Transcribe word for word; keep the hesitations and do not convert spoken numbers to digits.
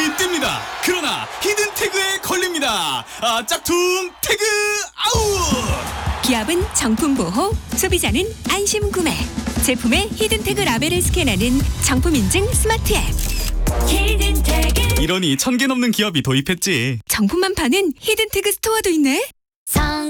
뜹니다. 그러나 히든 태그에 걸립니다. 아, 짝퉁 태그 아웃! 기업은 정품 보호, 소비자는 안심 구매. 제품의 히든 태그 라벨을 스캔하는 정품 인증 스마트 앱. 히든 태그. 이러니 천 개 넘는 기업이 도입했지. 정품만 파는 히든 태그 스토어도 있네.